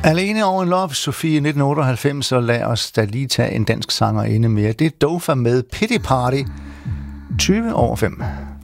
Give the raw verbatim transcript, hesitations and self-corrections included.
Alene over en Love, Sofie nitten otteoghalvfems, så lad os da lige tage en dansk sangerinde mere. Det er Dofa med Pity Party, tyve over fem.